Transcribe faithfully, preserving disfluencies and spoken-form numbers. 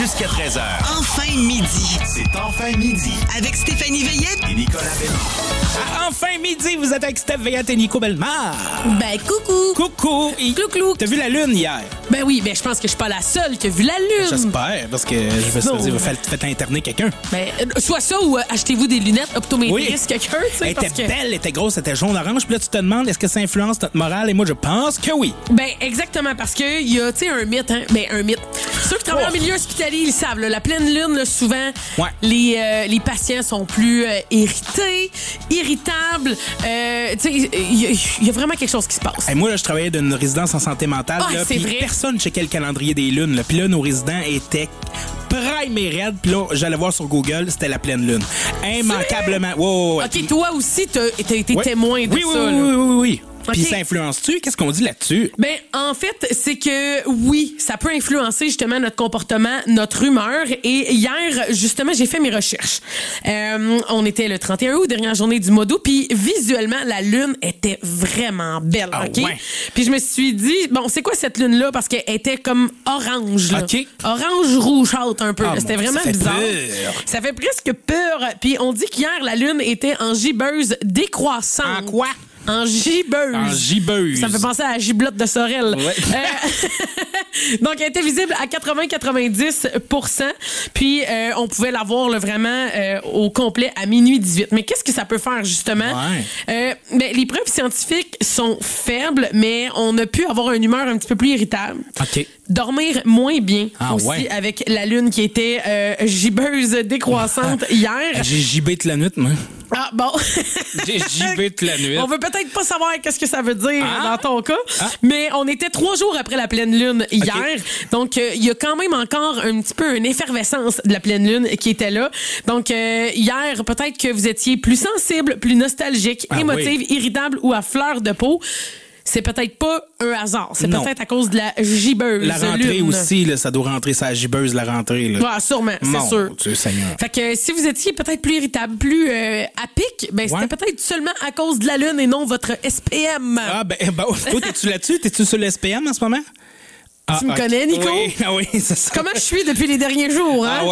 jusqu'à treize heures. Enfin midi. C'est Enfin midi. Avec Stéphanie Veillette Et Nicolas Bellemare. À Enfin midi, vous êtes avec Steph Veillette et Nico Bellemare. Ben, coucou. Coucou. Et Clou-clou. T'as vu la lune hier? Ben oui, ben je pense que je suis pas la seule qui a vu la lune. J'espère, parce que je vais se Bon. dire, faites, faites interner quelqu'un. Ben, euh, soit ça ou euh, achetez-vous des lunettes optométristes, Oui. quelqu'un, tu sais, Elle était parce que... belle, elle était grosse, elle était jaune-orange. Puis là, tu te demandes, est-ce que ça influence notre morale? Et moi, je pense que oui. Ben, exactement, parce que il y a, tu sais, un mythe, hein? Ben, un mythe. Ceux qui travaillent Oh. en milieu hospitalier, ils le savent, là, la pleine lune, là, souvent, Ouais. les, euh, les patients sont plus euh, irrités, irritables. Euh, tu sais, il y, a- il y a vraiment quelque chose qui se passe. Et moi, là, je travaillais dans une résidence en santé mentale. Ah, là, c'est puis vrai. personne checkait le calendrier des lunes. Là. Puis là, nos résidents étaient prime et raides. Puis là, j'allais voir sur Google, c'était la pleine lune. Immanquablement. Ouais, ouais, ouais. OK, Puis- toi aussi, t'as, t'as été ouais. témoin de oui, ça. oui, là. oui, oui, oui, oui. Puis OK. ça influence-tu? Qu'est-ce qu'on dit là-dessus? Ben, en fait, c'est que oui, ça peut influencer justement notre comportement, notre humeur. Et hier, justement, j'ai fait mes recherches. Euh, on était le trente et un août, dernière journée du mois d'août, puis visuellement, la lune était vraiment belle. Ah OK? ouais. Puis je me suis dit, bon, c'est quoi cette lune-là? Parce qu'elle était comme orange. Là. OK. Orange rougeâtre un peu. Ah, là. C'était mon Dieu, vraiment ça fait bizarre. peur. Ça fait presque peur. Puis on dit qu'hier, la lune était en gibbeuse décroissante. En quoi? En gibbeuse. En gibbeuse. Ça me fait penser à la giblotte de Sorel. Ouais. Euh, donc, elle était visible à quatre-vingts à quatre-vingt-dix pour cent. Puis, euh, on pouvait la voir là, vraiment euh, au complet à minuit dix-huit. Mais qu'est-ce que ça peut faire, justement? Ouais. Euh, ben, les preuves scientifiques sont faibles, mais on a pu avoir une humeur un petit peu plus irritable. OK. Dormir moins bien Ah, aussi ouais. avec la lune qui était euh, gibbeuse décroissante hier. J'ai gibé toute la nuit, moi. Ah, bon. J'ai gibé toute la nuit. On veut peut-être pas savoir qu'est-ce que ça veut dire Ah. dans ton cas, Ah. mais on était trois jours après la pleine lune hier. Donc, euh, il y a quand même encore un petit peu une effervescence de la pleine lune qui était là. Donc, euh, hier, peut-être que vous étiez plus sensible, plus nostalgique, Ah émotive, oui. irritable ou à fleur de peau. C'est peut-être pas un hasard. C'est Non. peut-être à cause de la gibbeuse La rentrée lune. aussi, là, ça doit rentrer sa gibeuse, la rentrée. Là. Ouais, sûrement, c'est Mon sûr. Dieu Seigneur. Fait que euh, si vous étiez peut-être plus irritable, plus euh, à pic, ben Ouais. c'était peut-être seulement à cause de la lune et non votre S P M. Ah, ben, ben toi, t'es-tu là-dessus? T'es-tu sur l'S P M en ce moment? Tu me ok. connais, Nico? Oui, ah oui, c'est ça. Comment je suis depuis les derniers jours, hein? Ah,